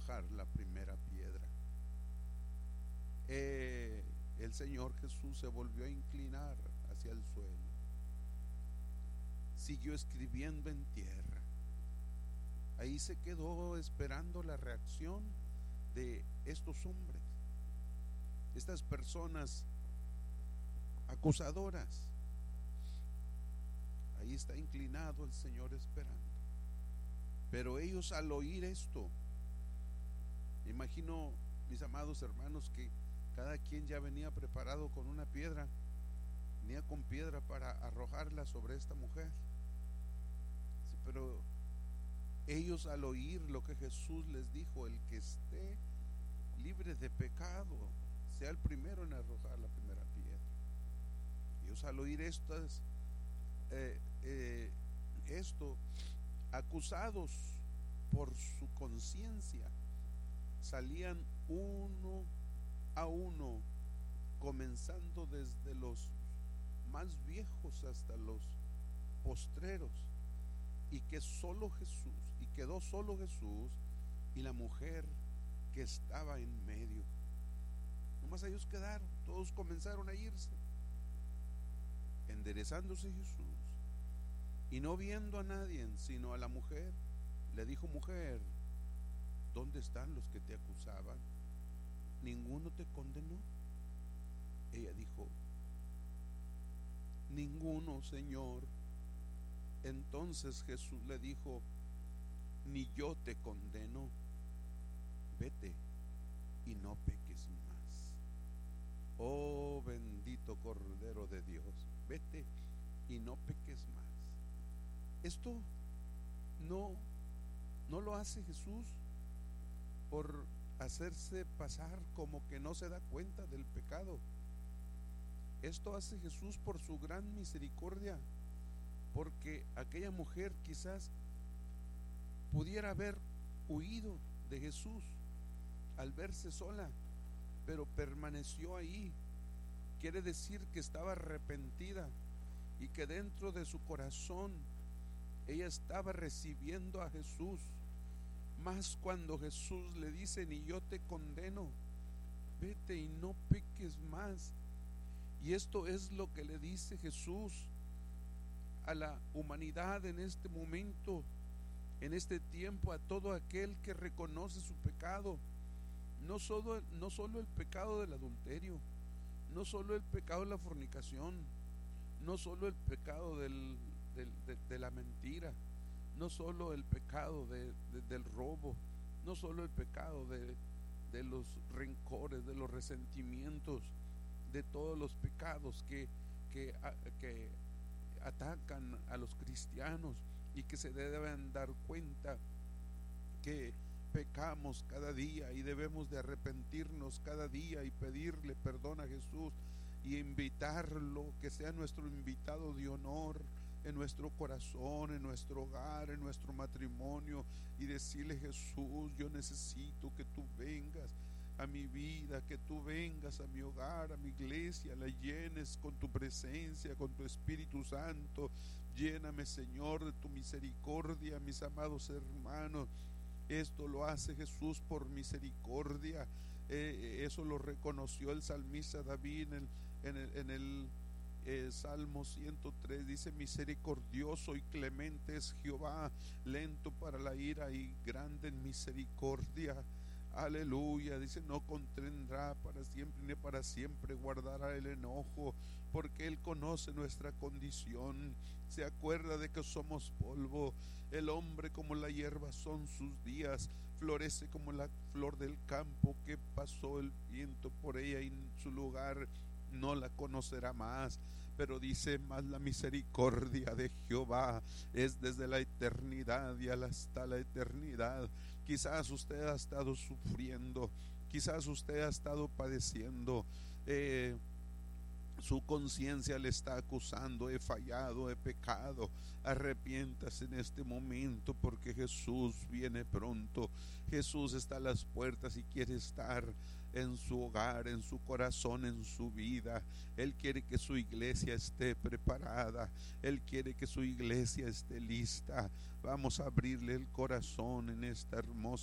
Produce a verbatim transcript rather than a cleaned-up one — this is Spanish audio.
arrojar la primera piedra. Eh, el Señor Jesús se volvió a inclinar hacia el suelo, siguió escribiendo en tierra. Ahí se quedó esperando la reacción de estos hombres, estas personas acusadoras. Ahí está inclinado el Señor esperando. Pero ellos, al oír esto, me imagino, mis amados hermanos, que cada quien ya venía preparado con una piedra, venía con piedra para arrojarla sobre esta mujer. Sí, pero ellos, al oír lo que Jesús les dijo, el que esté libre de pecado sea el primero en arrojar la primera piedra. Ellos, al oír estas eh, eh, esto, acusados por su conciencia, salían uno a uno, comenzando desde los más viejos hasta los postreros, y que solo Jesús, y quedó solo Jesús y la mujer que estaba en medio. Nomás ellos quedaron, todos comenzaron a irse. Enderezándose Jesús, y no viendo a nadie sino a la mujer, le dijo: mujer, ¿dónde están los que te acusaban? ¿Ninguno te condenó? Ella dijo: ninguno, Señor. Entonces Jesús le dijo: ni yo te condeno, vete y no peques más. Oh bendito Cordero de Dios, vete y no peques más. Esto no, no lo hace Jesús por hacerse pasar como que no se da cuenta del pecado. Esto hace Jesús por su gran misericordia, porque aquella mujer quizás pudiera haber huido de Jesús al verse sola, pero permaneció ahí. Quiere decir que estaba arrepentida y que dentro de su corazón ella estaba recibiendo a Jesús. Más cuando Jesús le dice: ni yo te condeno, vete y no peques más. Y esto es lo que le dice Jesús a la humanidad en este momento, en este tiempo, a todo aquel que reconoce su pecado. No solo, no solo el pecado del adulterio, no solo el pecado de la fornicación, no solo el pecado del, del, de, de la mentira, no solo el pecado de, de, del robo, no solo el pecado de, de los rencores, de los resentimientos, de todos los pecados que, que, que atacan a los cristianos, y que se deben dar cuenta que pecamos cada día y debemos de arrepentirnos cada día y pedirle perdón a Jesús y invitarlo, que sea nuestro invitado de honor en nuestro corazón, en nuestro hogar, en nuestro matrimonio, y decirle: Jesús, yo necesito que tú vengas a mi vida, que tú vengas a mi hogar, a mi iglesia, la llenes con tu presencia, con tu Espíritu Santo. Lléname, Señor, de tu misericordia, mis amados hermanos. Esto lo hace Jesús por misericordia. Eh, eso lo reconoció el salmista David en el, en el, en el eh, Salmo ciento tres. Dice: misericordioso y clemente es Jehová, lento para la ira y grande en misericordia. Aleluya. Dice: no contendrá para siempre, ni para siempre guardará el enojo, porque Él conoce nuestra condición, se acuerda de que somos polvo. El hombre como la hierba son sus días, florece como la flor del campo, que pasó el viento por ella y en su lugar no la conocerá más. Pero dice: más la misericordia de Jehová es desde la eternidad y hasta la eternidad. Quizás usted ha estado sufriendo, quizás usted ha estado padeciendo, eh, su conciencia le está acusando: he fallado, he pecado. Arrepiéntase en este momento, porque Jesús viene pronto. Jesús está a las puertas y quiere estar en su hogar, en su corazón, en su vida. Él quiere que su iglesia esté preparada, Él quiere que su iglesia esté lista. Vamos a abrirle el corazón en esta hermosa